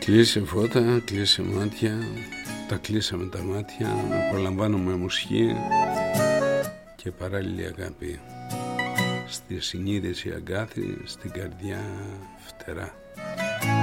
Κλείσε φώτα, κλείσε μάτια. Τα κλείσαμε τα μάτια. Απολαμβάνουμε μουσική και παράλληλη αγάπη. Στη συνείδηση αγκάθι, στην καρδιά φτερά.